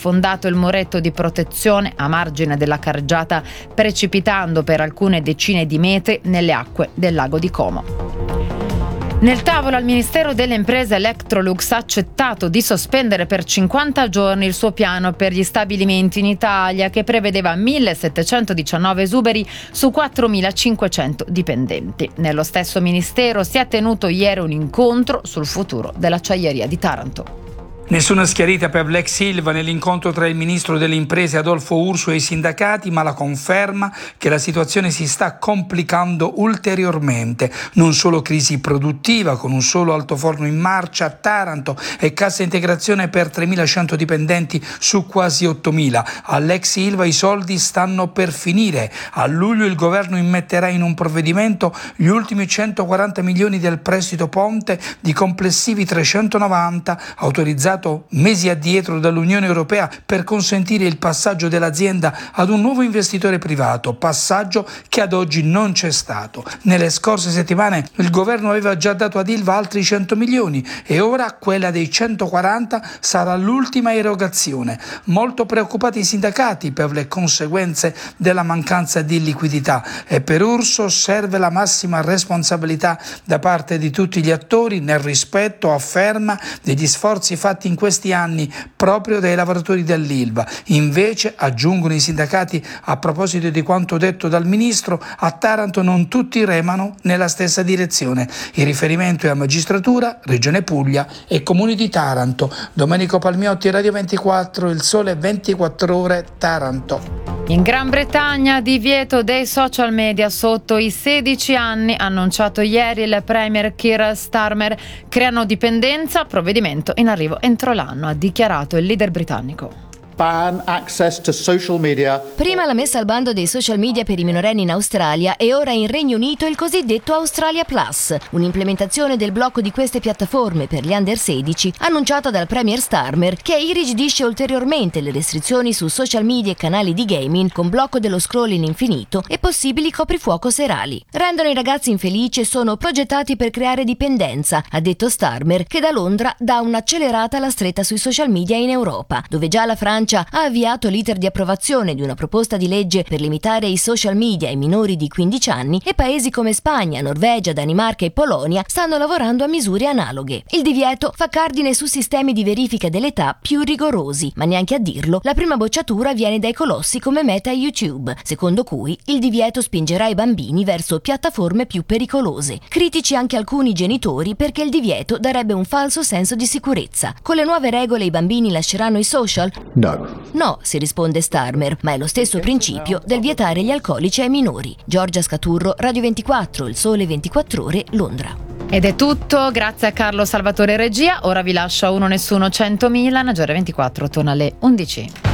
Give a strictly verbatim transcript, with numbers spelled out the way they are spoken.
sfondato il muretto di protezione a margine della carreggiata, precipitando per alcune decine di metri nelle acque del lago di Como. Nel tavolo al Ministero delle Imprese, Electrolux ha accettato di sospendere per cinquanta giorni il suo piano per gli stabilimenti in Italia, che prevedeva millesettecentodiciannove esuberi su quattromilacinquecento dipendenti. Nello stesso Ministero si è tenuto ieri un incontro sul futuro dell'acciaieria di Taranto. Nessuna schiarita per l'ex Ilva nell'incontro tra il ministro delle imprese Adolfo Urso e i sindacati, ma la conferma che la situazione si sta complicando ulteriormente. Non solo crisi produttiva, con un solo altoforno in marcia a Taranto e cassa integrazione per tremilacento dipendenti su quasi ottomila. All'ex Ilva i soldi stanno per finire. A luglio il governo immetterà in un provvedimento gli ultimi centoquaranta milioni del prestito ponte di complessivi trecentonovanta autorizzato mesi addietro dall'Unione Europea per consentire il passaggio dell'azienda ad un nuovo investitore privato, passaggio che ad oggi non c'è stato. Nelle scorse settimane il governo aveva già dato ad Ilva altri cento milioni e ora quella dei centoquaranta sarà l'ultima erogazione. Molto preoccupati i sindacati per le conseguenze della mancanza di liquidità e per Urso serve la massima responsabilità da parte di tutti gli attori nel rispetto, afferma, degli sforzi fatti in questi anni proprio dai lavoratori dell'Ilva. Invece, aggiungono i sindacati a proposito di quanto detto dal ministro, a Taranto non tutti remano nella stessa direzione. Il riferimento è a magistratura, Regione Puglia e Comuni di Taranto. Domenico Palmiotti, Radio ventiquattro, Il Sole ventiquattro Ore, Taranto. In Gran Bretagna divieto dei social media sotto i sedici anni, annunciato ieri il premier Keir Starmer. Creano dipendenza, provvedimento in arrivo entro l'anno, ha dichiarato il leader britannico. Ban access to social media. Prima la messa al bando dei social media per i minorenni in Australia e ora in Regno Unito il cosiddetto Australia Plus, un'implementazione del blocco di queste piattaforme per gli under sedici annunciata dal premier Starmer, che irrigidisce ulteriormente le restrizioni su social media e canali di gaming con blocco dello scrolling infinito e possibili coprifuoco serali. Rendono i ragazzi infelici e sono progettati per creare dipendenza, ha detto Starmer, che da Londra dà un'accelerata alla stretta sui social media in Europa, dove già la Francia ha avviato l'iter di approvazione di una proposta di legge per limitare i social media ai minori di quindici anni e paesi come Spagna, Norvegia, Danimarca e Polonia stanno lavorando a misure analoghe. Il divieto fa cardine su sistemi di verifica dell'età più rigorosi, ma neanche a dirlo, la prima bocciatura viene dai colossi come Meta e YouTube, secondo cui il divieto spingerà i bambini verso piattaforme più pericolose. Critici anche alcuni genitori perché il divieto darebbe un falso senso di sicurezza. Con le nuove regole i bambini lasceranno i social? No. No, si risponde Starmer, ma è lo stesso principio del vietare gli alcolici ai minori. Giorgia Scaturro, Radio ventiquattro, Il Sole ventiquattro Ore, Londra. Ed è tutto, grazie a Carlo Salvatore Regia. Ora vi lascio a Uno Nessuno centomila, Naggiore ventiquattro torna alle undici.